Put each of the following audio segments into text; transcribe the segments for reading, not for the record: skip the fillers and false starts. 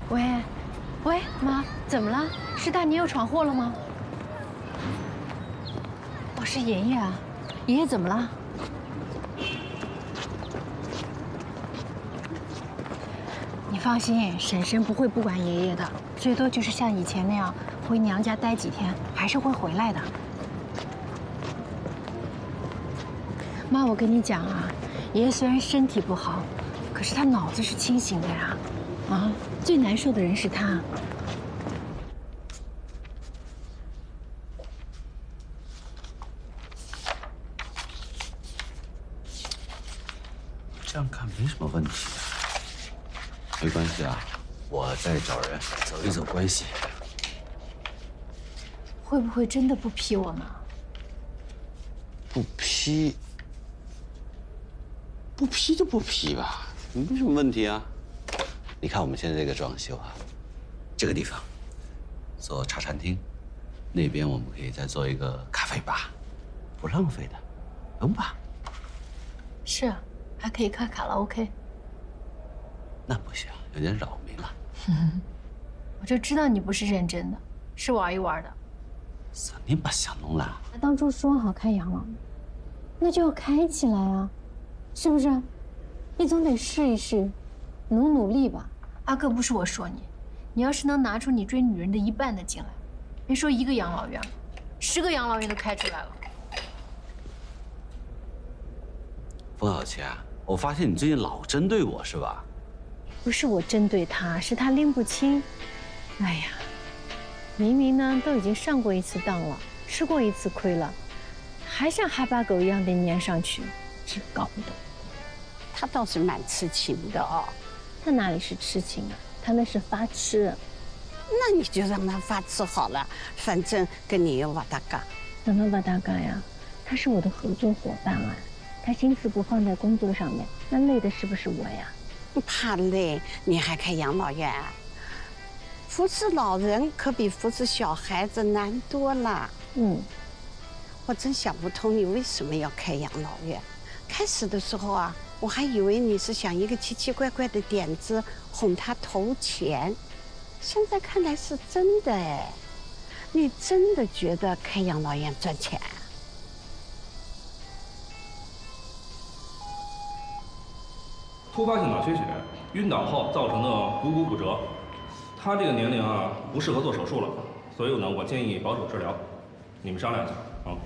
喂，喂，妈，怎么了？是大年又闯祸了吗？哦，是爷爷啊，爷爷怎么了？你放心，婶婶不会不管爷爷的，最多就是像以前那样回娘家待几天，还是会回来的。妈，我跟你讲啊，爷爷虽然身体不好，可是他脑子是清醒的呀。啊，最难受的人是他。 这样看没什么问题啊。没关系啊，我再找人走一走关系。 会不会真的不批我呢？ 不批，不批就不批吧，没什么问题啊。你看我们现在这个装修啊，这个地方做茶餐厅，那边我们可以再做一个咖啡吧，不浪费的，能吧？ 是，还可以开卡拉 OK。 那不行，有点扰民了。 我就知道你不是认真的，是玩一玩的。 啥你把想弄了？ 当初说好开养老，那就要开起来啊，是不是？你总得试一试，努努力吧。阿哥，不是我说你，你要是能拿出你追女人的1半的劲来，别说1个养老院了，10个养老院都开出来了。 冯小琪啊，我发现你最近老针对我是吧？ 不是我针对他，是他拎不清。哎呀，明明呢都已经上过1次当了，吃过1次亏了，还像哈巴狗一样得粘上去，真搞不懂。 他倒是蛮痴情的哦。 他哪里是痴情啊？他那是发痴。 那你就让他发痴好了，反正跟你又瓦达嘎。 怎么瓦达嘎呀？他是我的合作伙伴啊，他心思不放在工作上面，那累的是不是我呀？ 怕累，你还开养老院啊？扶持老人可比扶持小孩子难多了。我真想不通你为什么要开养老院。开始的时候啊，我还以为你是想一个奇奇怪怪的点子哄他投钱，现在看来是真的哎。你真的觉得开养老院赚钱啊？ 突发性脑缺血，晕倒后造成的股骨折。他这个年龄啊，不适合做手术了，所以呢，我建议保守治疗。你们商量一下啊。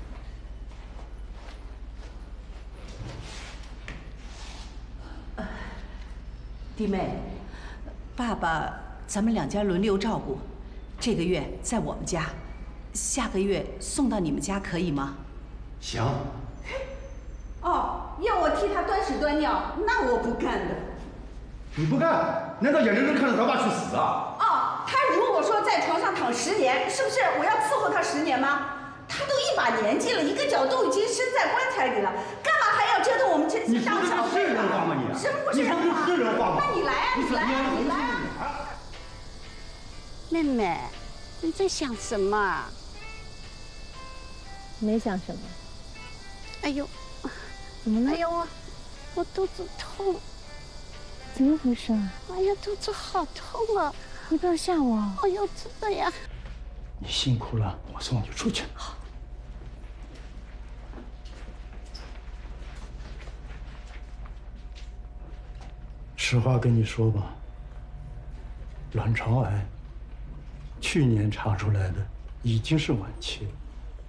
弟妹，爸爸，咱们2家轮流照顾，这个月在我们家，下个月送到你们家，可以吗？ 行。 哦，要我替他端屎端尿，那我不干的。 你不干，难道眼睁睁看着咱爸去死啊？ 哦，他如果说在床上躺10年，是不是我要伺候他10年吗？他都一把年纪了，一个脚都已经伸在棺材里了，干嘛还要折腾我们这些上小辈？ 你说的是人话吗你？ 什么不是人话？ 你说的是人话吗？ 那你来啊，你来啊，你来啊！ 妹妹，你在想什么？ 没想什么。 哎呦， 怎么了？ 哎呦，我肚子痛。 怎么回事啊？ 哎呀，肚子好痛啊！ 你不要吓我。 哎呦，真的呀！ 你辛苦了，我送你出去。 好。 实话跟你说吧，卵巢癌，去年查出来的，已经是晚期了。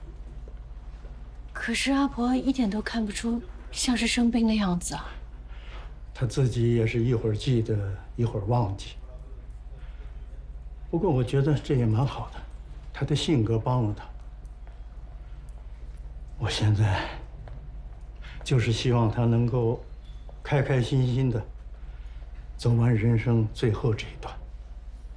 可是阿婆一点都看不出像是生病的样子啊。 他自己也是一会儿记得，一会儿忘记。不过我觉得这也蛮好的，他的性格帮了他。我现在就是希望他能够开开心心的走完人生最后这一段。